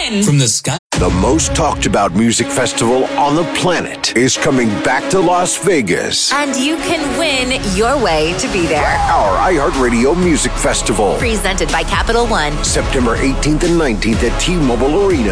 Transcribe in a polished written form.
win. From the sky. The most talked about music festival on the planet is coming back to Las Vegas. And you can win your way to be there. Our iHeartRadio Music Festival. Presented by Capital One. September 18th and 19th at T-Mobile Arena.